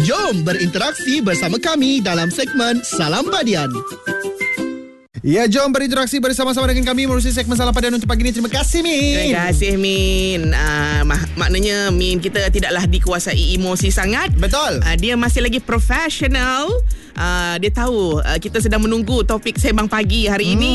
Jom berinteraksi bersama kami dalam segmen Salam Badian. Ya, jom berinteraksi bersama-sama dengan kami melalui segmen Salam Badian untuk pagi ini. Terima kasih, Min. Terima kasih, Min. Maknanya Min kita tidaklah dikuasai emosi sangat. Betul. Dia masih lagi profesional. Dia tahu kita sedang menunggu topik sembang pagi hari ini.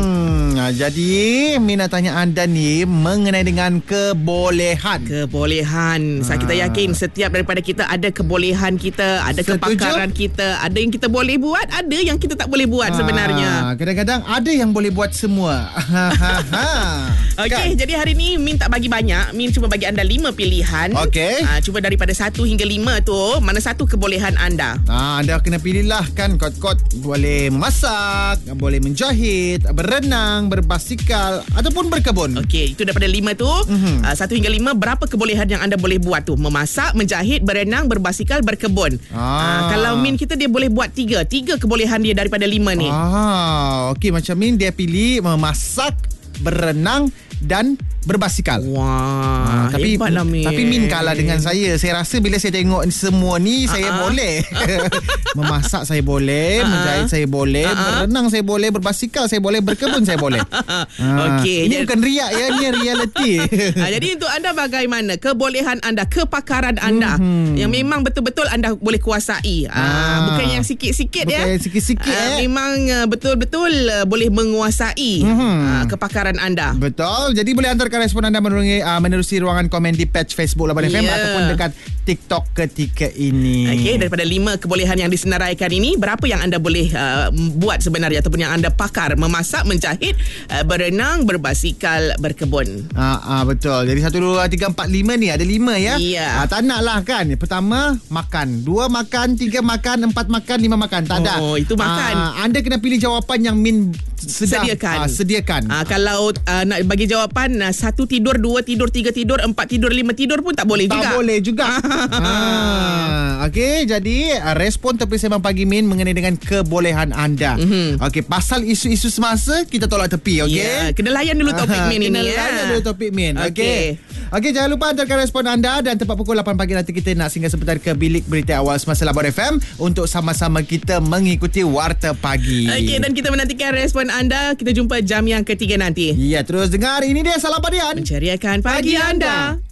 Jadi Min nak tanya anda ni mengenai dengan kebolehan. Kita yakin setiap daripada kita ada kebolehan kita, ada kepakaran kita, ada yang kita boleh buat, ada yang kita tak boleh buat sebenarnya. Kadang-kadang ada yang boleh buat semua. Okey, jadi hari ni Min tak bagi banyak. Min cuma bagi anda 5 pilihan. Okey. Cuba daripada 1 hingga 5 tu, mana satu kebolehan anda? Anda kena pilihlah kan. Kot-kot boleh memasak, boleh menjahit, berenang, berbasikal ataupun berkebun. Okey, itu daripada 5 tu. 1 hingga 5, berapa kebolehan yang anda boleh buat tu? Memasak, menjahit, berenang, berbasikal, berkebun. Kalau Min kita dia boleh buat 3 kebolehan dia daripada 5 ni. Okey, macam Min dia pilih memasak, berenang dan berbasikal. Wah, hebatlah Min. Tapi Min kalah dengan saya. Saya rasa bila saya tengok semua ni saya boleh. Memasak saya boleh, menjahit saya boleh, berenang saya boleh, berbasikal saya boleh, berkebun saya boleh. Okey, ini bukan riak ya, ni reality. Jadi untuk anda bagaimana kebolehan anda, kepakaran anda yang memang betul-betul anda boleh kuasai. Bukan yang sikit-sikit ya. Bukan yang sikit-sikit. Memang betul-betul boleh menguasai kepakaran anda. Betul. Jadi boleh hantarkan respon anda menerusi ruangan komen di page Facebook Laban FM ataupun dekat TikTok ketika ini. Okey, daripada 5 kebolehan yang disenaraikan ini, berapa yang anda boleh buat sebenarnya ataupun yang anda pakar? Memasak, menjahit, berenang, berbasikal, berkebun. Betul. Jadi 1, 2, 3, 4, 5 ni ada 5 ya. Tak nak lah kan. Pertama makan, 2 makan, 3 makan, 4 makan, 5 makan. Tak ada. Itu makan. Anda kena pilih jawapan yang Min sediakan. Kalau nak bagi jawapan 1 tidur, 2 tidur, 3 tidur, 4 tidur, 5 tidur pun tak boleh juga. Tak boleh juga. Okey, jadi respon topik sembang pagi Min mengenai dengan kebolehan anda. Okey, pasal isu-isu semasa kita tolak tepi, okey? Kena layan dulu topik Min ini. Kena layan dulu topik Min. Okey, jangan lupa hantarkan respon anda dan tepat pukul 8 pagi nanti kita nak singgah sebentar ke bilik berita awal semasa Laban FM untuk sama-sama kita mengikuti Warta Pagi. Okey, dan kita menantikan respon anda. Kita jumpa jam yang ketiga nanti. Ya, terus dengar ini dia Salam Badian. Menceriakan pagi anda.